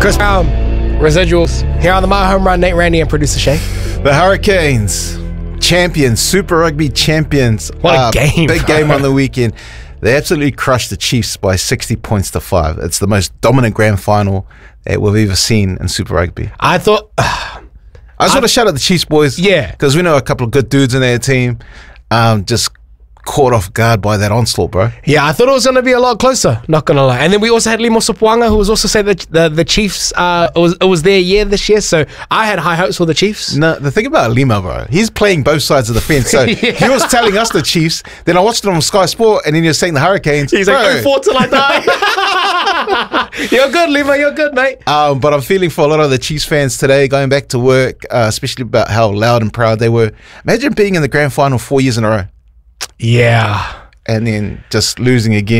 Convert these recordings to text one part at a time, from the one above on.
Chris Brown, Residuals. Here on the My Home Run, Nate Randy and producer Shay. The Hurricanes, champions, Super Rugby champions. What a game. Big game on the weekend. They absolutely crushed the Chiefs by 60 points to 5. It's the most dominant grand final that we've ever seen in Super Rugby. I thought... I just want to shout out the Chiefs boys. Yeah. Because we know a couple of good dudes in their team. Just caught off guard by that onslaught, bro. Yeah, I thought it was going to be a lot closer, not going to lie. And then we also had Limo Sopuanga, who was also saying that the Chiefs, it was their year this year, so I had high hopes for the Chiefs. No, the thing about Lima, bro, he's playing both sides of the fence. So he was telling us the Chiefs, then I watched it on Sky Sport, and then he was saying the Hurricanes. He's like, 0-4 till I die. You're good, Lima, you're good, mate. But I'm feeling for a lot of the Chiefs fans today, going back to work, especially about how loud and proud they were. Imagine being in the grand final 4 years in a row. Yeah. And then just losing again.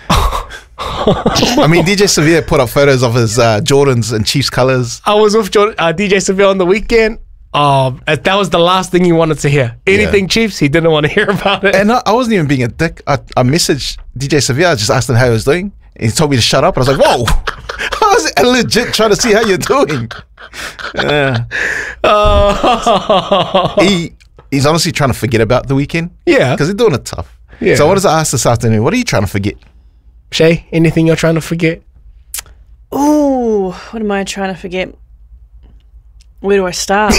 I mean, DJ Sevilla put up photos of his Jordans and Chiefs colors. I was with DJ Sevilla on the weekend. That was the last thing he wanted to hear. Anything Chiefs, he didn't want to hear about it. And I wasn't even being a dick. I messaged DJ Sevilla, I just asked him how he was doing. And he told me to shut up. And I was like, whoa. I was legit trying to see how you're doing. He's honestly trying to forget about the weekend. Yeah. Because he's doing it tough. Yeah. So what does I ask this afternoon? What are you trying to forget? Shay, anything you're trying to forget? Ooh, what am I trying to forget? Where do I start?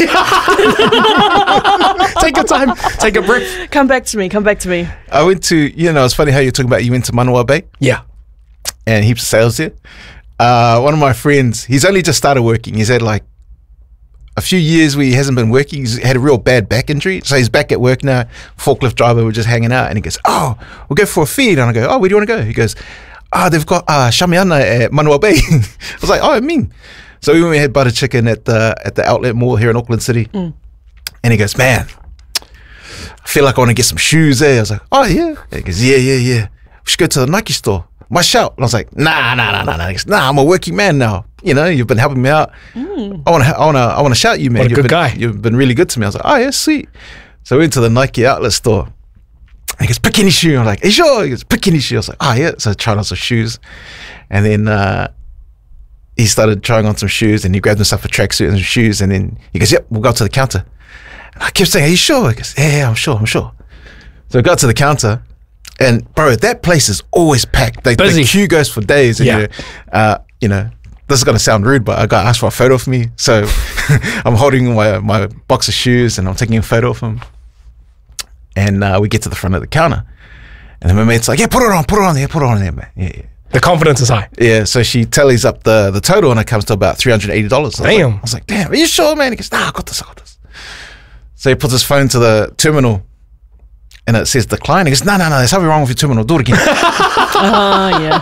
Take your time. Take a breath. Come back to me. I went to, it's funny how you're talking about you went to Manawa Bay. Yeah. And heaps of sales there. One of my friends, he's only just started working. He's had like a few years where he hasn't been working. He's had a real bad back injury. So he's back at work now. Forklift driver, we're just hanging out. And he goes, we'll go for a feed. And I go, where do you want to go? He goes, they've got Shamiana at Manawa Bay. I was like, I mean. So we went and had butter chicken at the outlet mall here in Auckland City. And he goes, man, I feel like I want to get some shoes there. I was like, yeah. He goes, yeah. We should go to the Nike store. My shout. And I was like, nah. He goes, I'm a working man now. You've been helping me out. I want to shout you, man. What a good guy. You've been really good to me. I was like, yeah, sweet. So we went to the Nike outlet store. And he goes, pick any shoe. I'm like, hey, sure. He goes, pick any shoe. I was like, yeah. So I tried on some shoes. And then he started trying on some shoes, and he grabbed himself a tracksuit and some shoes. And then he goes, yep, we'll go to the counter. And I kept saying, are you sure? He goes, yeah, I'm sure. So we got to the counter. And bro, that place is always packed. The queue goes for days. And this is gonna sound rude, but I got asked for a photo of me. So I'm holding my box of shoes and I'm taking a photo of him. And we get to the front of the counter, and then my mate's like, yeah, put it on there, man. Yeah. The confidence is high. Yeah, so she tallies up the total, and it comes to about $380. Damn. I was like, damn, are you sure, man? He goes, I got this. So he puts his phone to the terminal, and it says decline. He goes, no, there's something wrong with your terminal. Do it again. Yeah.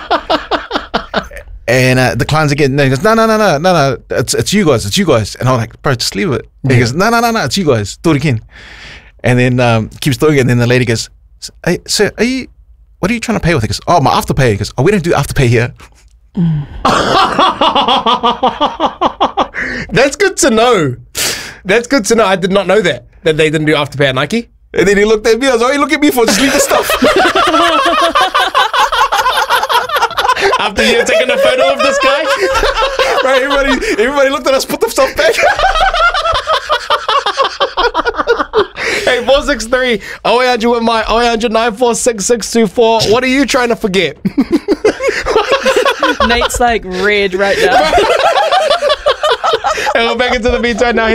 And declines again. No, he goes, no, it's you guys. And I'm like, bro, just leave it. He goes, no, it's you guys. Do it again. And then keeps doing it. And then the lady goes, hey, sir, what are you trying to pay with? He goes, my afterpay. He goes, we don't do afterpay here. That's good to know. I did not know that they didn't do afterpay at Nike. And then he looked at me. I was like, look at me for just leave the stuff. After you had taken a photo of this guy? Right, everybody looked at us, put the stuff back. Hey, 463 0800 with my 0800 946 624. What are you trying to forget? Nate's like red right now. And we're back into the beats right now.